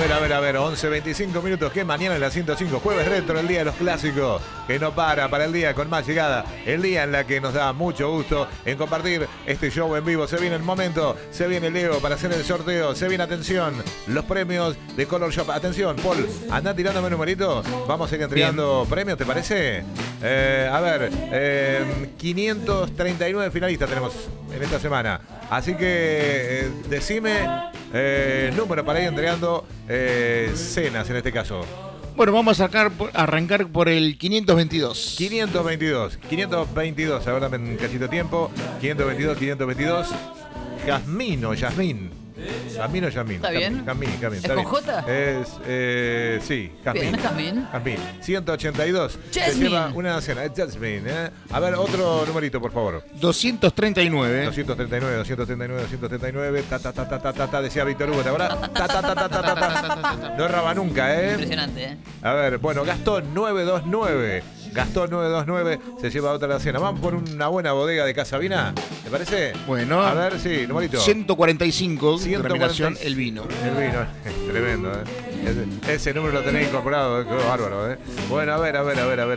A ver, 11:25 minutos, que mañana en la 105, jueves retro, el día de los clásicos, que no para el día con más llegada, el día en la que nos da mucho gusto en compartir este show en vivo. Se viene el momento, se viene Leo para hacer el sorteo, se viene, atención, los premios de Color Shop. Atención, Paul, anda tirándome numeritos, vamos a ir entregando premios, ¿te parece? 539 finalistas tenemos en esta semana, así que decime número para ir entregando cenas en este caso. Bueno, vamos a arrancar por el 522. 522, ahora en un cachito de tiempo. 522. Yasmín. ¿Está bien? Jamín. ¿Es con J? Sí, Jamín. Bien, Jamín. 182. Jasmine. Se lleva una cena. Jasmine, ¿eh? A ver, otro numerito, por favor. 239. 239. Decía Víctor Hugo, ¿te acordás? No erraba nunca, ¿eh? Impresionante, ¿eh? A ver, bueno, Gastón 929. Se lleva otra la cena. Vamos por una buena bodega de Casabina, ¿te parece? Bueno. A ver, sí, numerito. 145, 145. terminación, el vino. El vino, tremendo, ¿eh? Ese número lo tenéis incorporado, qué bárbaro, ¿eh? Bueno, a ver.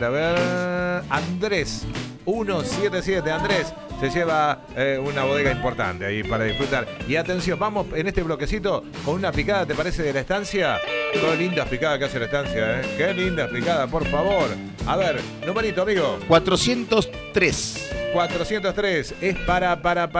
Andrés, 177. Andrés se lleva una bodega importante ahí para disfrutar. Y atención, vamos en este bloquecito con una picada, ¿te parece, de la estancia? Qué linda picada que hace la estancia, ¿eh? Qué linda picada, por favor. A ver, numerito, amigo. 403. 403 es para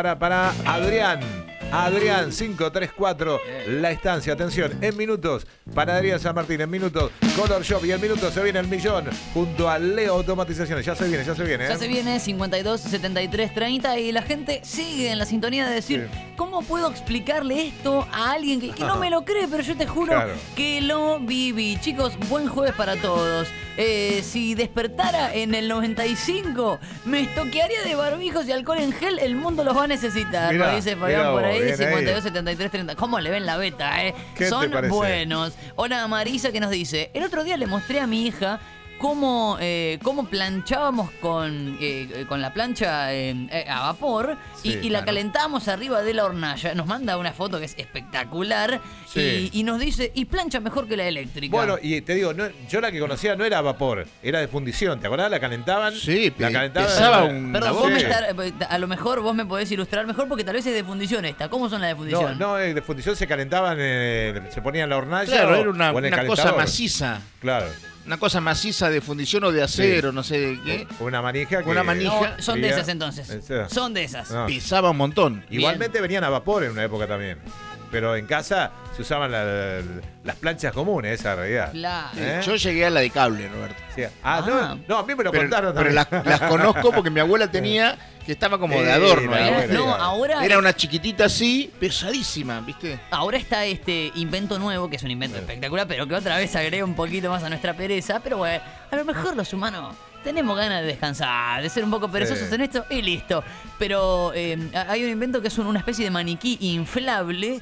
Adrián. Adrián 534, la estancia. Atención, en minutos para Adrián San Martín, en minutos Color Shop, y en minutos se viene el millón junto a Leo Automatizaciones. Ya se viene, ¿eh? Ya se viene 52 73 30 y la gente sigue en la sintonía de decir, sí, ¿cómo puedo explicarle esto a alguien que no me lo cree? Pero yo te juro que lo viví. Chicos, buen jueves para todos. Si despertara en el 95, me estoquearía de barbijos y alcohol en gel. El mundo los va a necesitar, lo dice Fabián por ahí. 52 73 30. ¿Cómo le ven la beta, Son buenos. Hola Marisa, que nos dice: el otro día le mostré a mi hija cómo planchábamos con la plancha a vapor, sí, y la calentábamos arriba de la hornalla. Nos manda una foto que es espectacular, sí, y nos dice, y plancha mejor que la eléctrica. Bueno, y te digo, yo la que conocía no era a vapor, era de fundición. ¿Te acordás? La calentaban. Sí, la calentaban. Pesaba un... Perdón, a lo mejor vos me podés ilustrar mejor, porque tal vez es de fundición esta. ¿Cómo son las de fundición? No, de fundición se calentaban, se ponían en la hornalla. Claro, era una cosa maciza. Claro. Una cosa maciza de fundición o de acero, sí, no sé de qué. Una manija. Una manija. No, son de esas entonces. Son de esas. No. Pisaba un montón. Igualmente venían a vapor en una época también. Pero en casa se usaban las planchas comunes, esa realidad. Claro. Yo llegué a la de cable, Roberto. Sí. No, a mí me lo contaron también. Pero las conozco porque mi abuela tenía, que estaba como de adorno. Ahora era una chiquitita así, pesadísima, ¿viste? Ahora está este invento nuevo, que es un invento espectacular, pero que otra vez agrega un poquito más a nuestra pereza. Pero bueno, a lo mejor los humanos tenemos ganas de descansar, de ser un poco perezosos en esto y listo. Pero hay un invento que es una especie de maniquí inflable,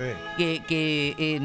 que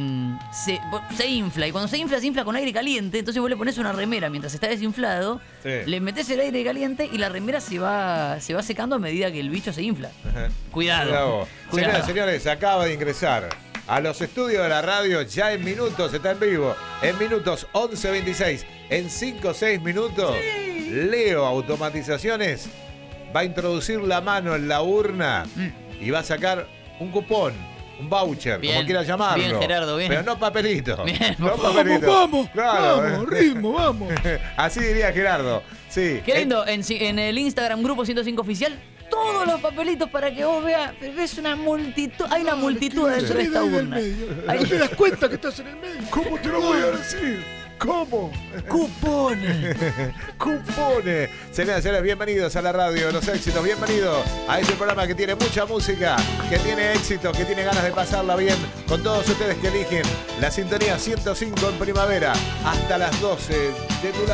se infla. Y cuando se infla con aire caliente. Entonces vos le pones una remera mientras está desinflado, le metés el aire caliente y la remera se va secando a medida que el bicho se infla. Cuidado. Señores, acaba de ingresar a los estudios de la radio, ya en minutos, está en vivo, en minutos 11:26, en 5 o 6 minutos, Leo Automatizaciones va a introducir la mano en la urna y va a sacar un cupón, un voucher, bien, como quieras llamarlo. Bien, Gerardo, bien. Pero no papelito. Bien, no papelito. Vamos, claro, vamos, ritmo, vamos. Así diría Gerardo. Sí. Qué lindo, en el Instagram Grupo 105 Oficial, todos los papelitos para que vos veas. Es una multitud, hay una multitud dentro de esta urna. ¿No te das cuenta que estás en el medio? ¿Cómo te lo voy a decir? ¿Cómo? ¡Cupones! ¡Cupones! Señoras, bienvenidos a la radio de los éxitos. Bienvenidos a este programa que tiene mucha música, que tiene éxito, que tiene ganas de pasarla bien con todos ustedes que eligen la sintonía 105 en primavera hasta las 12 de tu lado.